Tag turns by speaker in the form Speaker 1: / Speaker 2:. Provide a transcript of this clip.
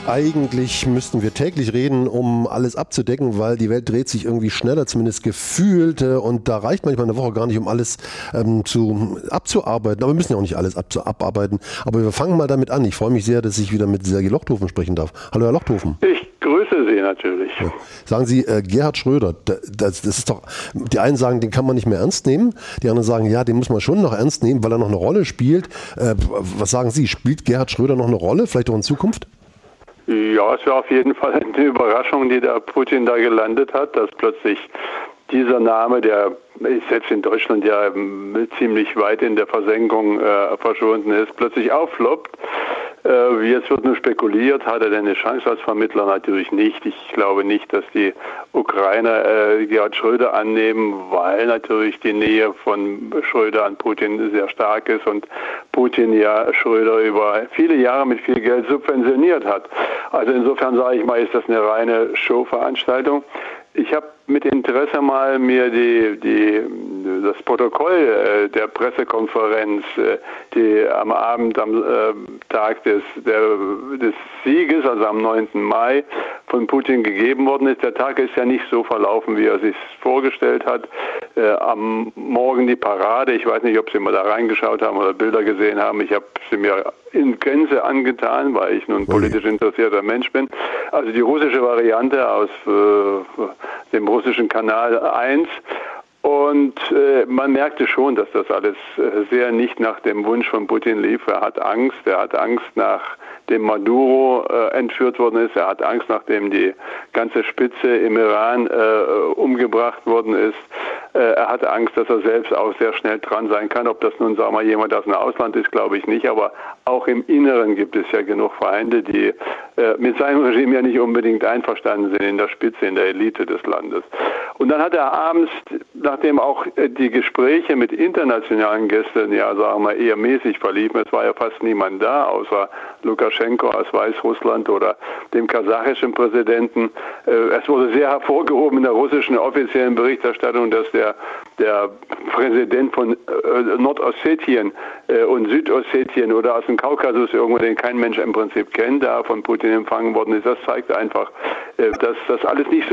Speaker 1: Eigentlich müssten wir täglich reden, um alles abzudecken, weil die Welt dreht sich irgendwie schneller, zumindest gefühlt. Und da reicht manchmal eine Woche gar nicht, um alles abzuarbeiten. Aber wir müssen ja auch nicht alles abarbeiten. Aber wir fangen mal damit an. Ich freue mich sehr, dass ich wieder mit Sergej Lochthofen sprechen darf. Hallo, Herr Lochthofen.
Speaker 2: Ich grüße Sie natürlich.
Speaker 1: Ja. Sagen Sie, Gerhard Schröder, das ist doch, die einen sagen, den kann man nicht mehr ernst nehmen. Die anderen sagen, ja, den muss man schon noch ernst nehmen, weil er noch eine Rolle spielt. Was sagen Sie, spielt Gerhard Schröder noch eine Rolle, vielleicht auch in Zukunft?
Speaker 2: Ja, es war auf jeden Fall eine Überraschung, die der Putin da gelandet hat, dass plötzlich dieser Name, der selbst in Deutschland ja ziemlich weit in der Versenkung verschwunden ist, plötzlich aufloppt. Jetzt wird nur spekuliert, hat er denn eine Chance als Vermittler? Natürlich nicht. Ich glaube nicht, dass die Ukrainer Gerhard Schröder annehmen, weil natürlich die Nähe von Schröder an Putin sehr stark ist und Putin ja Schröder über viele Jahre mit viel Geld subventioniert hat. Also insofern sage ich mal, ist das eine reine Showveranstaltung. Ich habe mit Interesse mal mir das Protokoll der Pressekonferenz, die am Abend, am Tag des Sieges, also am 9. Mai, von Putin gegeben worden ist. Der Tag ist ja nicht so verlaufen, wie er sich vorgestellt hat. Am Morgen die Parade, ich weiß nicht, ob Sie mal da reingeschaut haben oder Bilder gesehen haben. Ich habe sie mir in Gänze angetan, weil ich nun politisch interessierter Mensch bin. Also die russische Variante aus dem russischen Kanal 1. Und man merkte schon, dass das alles sehr nicht nach dem Wunsch von Putin lief. Er hat Angst nachdem Maduro entführt worden ist. Er hat Angst, nachdem die ganze Spitze im Iran umgebracht worden ist. Er hat Angst, dass er selbst auch sehr schnell dran sein kann. Ob das nun, sagen wir mal, jemand aus dem Ausland ist, glaube ich nicht. Aber auch im Inneren gibt es ja genug Feinde, die mit seinem Regime ja nicht unbedingt einverstanden sind in der Spitze, in der Elite des Landes. Und dann hat er abends, nachdem auch die Gespräche mit internationalen Gästen, ja, sagen wir, eher mäßig verliefen, es war ja fast niemand da, außer Lukaschenko aus Weißrussland oder dem kasachischen Präsidenten. Es wurde sehr hervorgehoben in der russischen offiziellen Berichterstattung, dass der Präsident von Nordossetien und Südossetien oder aus dem Kaukasus, irgendwo, den kein Mensch im Prinzip kennt, da von Putin empfangen worden ist. Das zeigt einfach, dass das alles nicht so